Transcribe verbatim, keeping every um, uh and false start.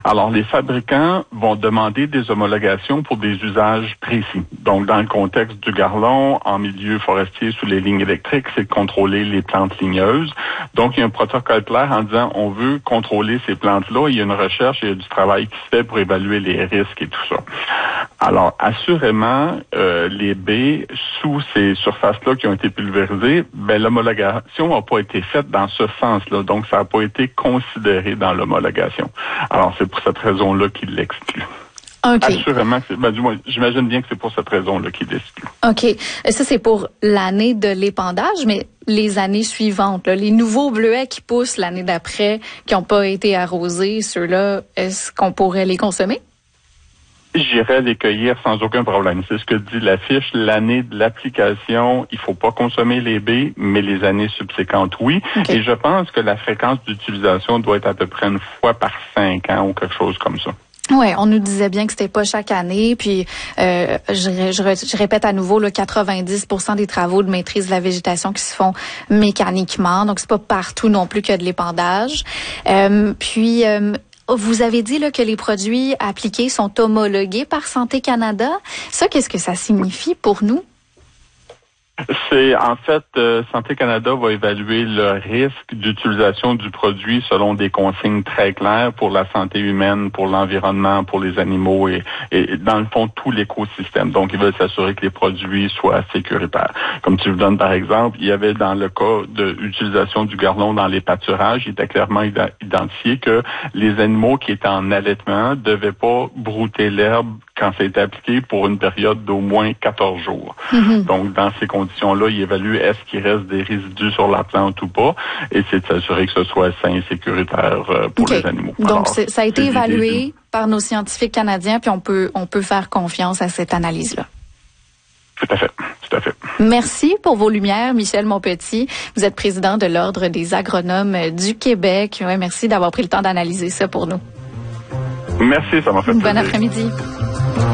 Alors, les fabricants vont demander des homologations pour des usages précis. Donc, dans le contexte du garlon, en milieu forestier sous les lignes électriques, c'est de contrôler les plantes ligneuses. Donc, il y a un protocole clair en disant on veut contrôler ces plantes-là. Il y a une recherche, il y a du travail qui se fait pour évaluer les risques et tout ça. Alors, assurément, euh, les baies sous ces surfaces-là qui ont été pulvérisées, ben l'homologation n'a pas été faite dans ce sens-là. Donc, ça n'a pas été considéré dans l'homologation. Alors, c'est pour cette raison-là qu'il l'exclut. Okay. Assurément, que c'est, ben, du moins, j'imagine bien que c'est pour cette raison-là qu'il l'exclut. OK. Ça, c'est pour l'année de l'épandage, mais les années suivantes, là, les nouveaux bleuets qui poussent l'année d'après, qui n'ont pas été arrosés, ceux-là, est-ce qu'on pourrait les consommer? J'irais les cueillir sans aucun problème. C'est ce que dit l'affiche. L'année de l'application, il faut pas consommer les baies, mais les années subséquentes, oui. Okay. Et je pense que la fréquence d'utilisation doit être à peu près une fois par cinq ans ou quelque chose comme ça. Ouais, on nous disait bien que c'était pas chaque année, puis euh, je, je, je répète à nouveau, là, quatre-vingt-dix pour cent des travaux de maîtrise de la végétation qui se font mécaniquement, donc c'est pas partout non plus qu'il y a de l'épandage. Euh, puis euh, vous avez dit là que les produits appliqués sont homologués par Santé Canada. Ça, qu'est-ce que ça signifie pour nous? C'est en fait, euh, Santé Canada va évaluer le risque d'utilisation du produit selon des consignes très claires pour la santé humaine, pour l'environnement, pour les animaux et, et dans le fond tout l'écosystème. Donc, ils veulent s'assurer que les produits soient sécuritaires. Comme tu vous donnes par exemple, il y avait dans le cas de l'utilisation du garlon dans les pâturages, il était clairement identifié que les animaux qui étaient en allaitement devaient pas brouter l'herbe quand ça a été appliqué pour une période d'au moins quatorze jours. Mm-hmm. Donc, dans ces conditions-là, il évalue est-ce qu'il reste des résidus sur la plante ou pas, et c'est de s'assurer que ce soit sain et sécuritaire pour okay. les animaux. Donc, Alors, c'est, ça a été évalué des... par nos scientifiques canadiens, puis on peut, on peut faire confiance à cette analyse-là. Tout à fait, tout à fait. Merci pour vos lumières, Michel Monpetit. Vous êtes président de l'Ordre des agronomes du Québec. Ouais, merci d'avoir pris le temps d'analyser ça pour nous. Merci, ça m'a fait plaisir. Bon après-midi.